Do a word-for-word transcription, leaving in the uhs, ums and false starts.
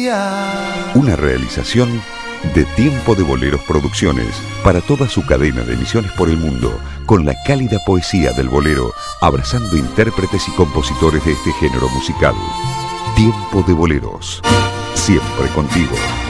poesía. Una realización de Tiempo de Boleros Producciones para toda su cadena de emisiones por el mundo, con la cálida poesía del bolero, abrazando intérpretes y compositores de este género musical. Tiempo de Boleros, siempre contigo.